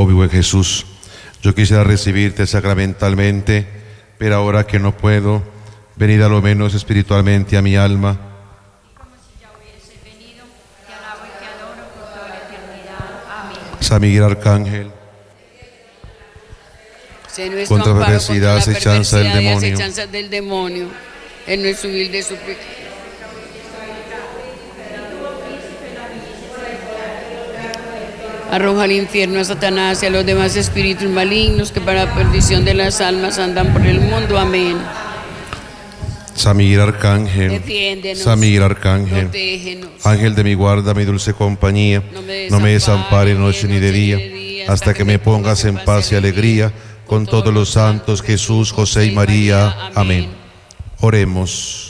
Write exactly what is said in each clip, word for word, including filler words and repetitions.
oh mi buen Jesús, yo quisiera recibirte sacramentalmente, pero ahora que no puedo, venid a lo menos espiritualmente a mi alma. Como si ya hubiese venido, te alabo y te adoro por toda la eternidad. Amén. San Miguel Arcángel, Sé nuestro contra amparo perversidad, contra la acechanza del perversidad y demonio. acechanzas del demonio, en nuestro humilde súplica. Arroja al infierno a Satanás y a los demás espíritus malignos que para la perdición de las almas andan por el mundo. Amén. San Miguel Arcángel, Defiéndenos, San Miguel Arcángel, protégenos. ángel de mi guarda, mi dulce compañía, no me desampare noche ni de día, hasta que me pongas en paz y alegría, con todos los santos, Jesús, José y María. Amén. Oremos.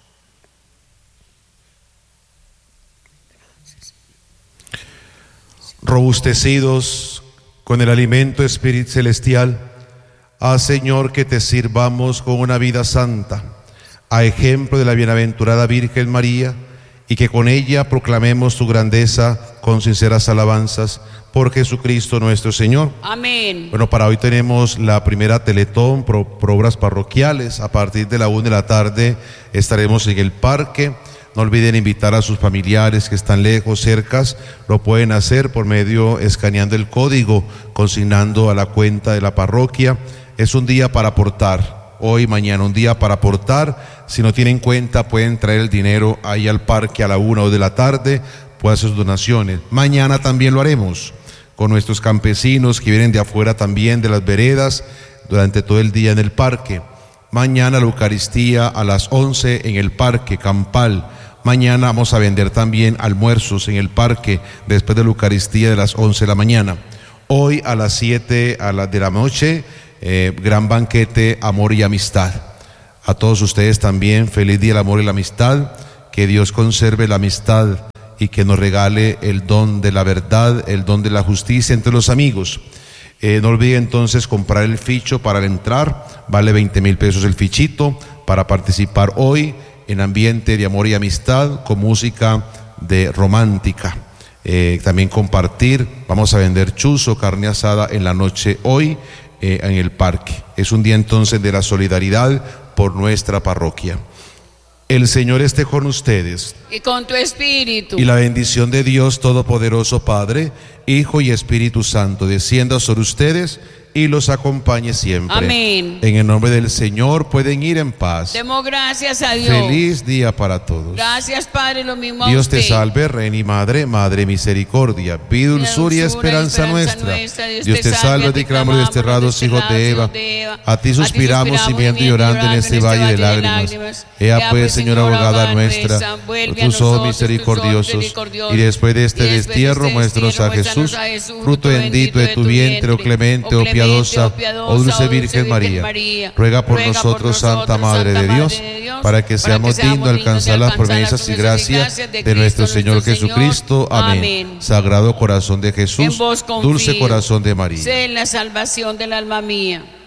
Robustecidos con el alimento espíritu celestial, haz, Señor, que te sirvamos con una vida santa, a ejemplo de la bienaventurada Virgen María, y que con ella proclamemos tu grandeza con sinceras alabanzas por Jesucristo nuestro Señor. Amén. Bueno, para hoy tenemos la primera Teletón por, por obras parroquiales. A partir de la una de la tarde estaremos en el parque. No olviden invitar a sus familiares que están lejos, cercas. Lo pueden hacer por medio, escaneando el código, consignando a la cuenta de la parroquia. Es un día para aportar, hoy, mañana, un día para aportar. Si no tienen cuenta, pueden traer el dinero ahí al parque a la una o de la tarde, pueden hacer sus donaciones. Mañana también lo haremos con nuestros campesinos que vienen de afuera también, de las veredas, durante todo el día en el parque. Mañana la Eucaristía a las once en el parque campal. Mañana vamos a vender también almuerzos en el parque después de la Eucaristía de las once de la mañana. Hoy a las siete a la de la noche, eh, gran banquete, amor y amistad. A todos ustedes también, feliz día del amor y la amistad. Que Dios conserve la amistad y que nos regale el don de la verdad, el don de la justicia entre los amigos. Eh, no olviden entonces comprar el ficho para entrar, vale veinte mil pesos el fichito, para participar hoy en ambiente de amor y amistad con música de romántica. Eh, también compartir, vamos a vender chuzo, carne asada en la noche hoy eh, en el parque. Es un día entonces de la solidaridad por nuestra parroquia. El Señor esté con ustedes. Y con tu espíritu. Y la bendición de Dios Todopoderoso, Padre, Hijo y Espíritu Santo, descienda sobre ustedes y los acompañe siempre. Amén. En el nombre del Señor pueden ir en paz. Demos gracias a Dios. Feliz día para todos. Gracias, Padre, lo mismo a Dios usted. te salve, Reina y Madre, Madre misericordia, vida, dulzura y esperanza nuestra. Dios te salve, te clamamos desterrados hijos de Eva. A ti suspiramos, gimiendo y llorando en este valle de lágrimas. Ea pues, Señora abogada nuestra, por tus ojos misericordiosos, y después de este destierro, muéstranos a Jesús, fruto bendito de tu vientre, oh clemente, oh piadosa, oh dulce Virgen María. Ruega por nosotros, Santa Madre de Dios, para que seamos dignos de alcanzar las promesas y gracias de nuestro Señor Jesucristo. Amén. Sagrado corazón de Jesús, dulce corazón de María. Sé la salvación del alma mía.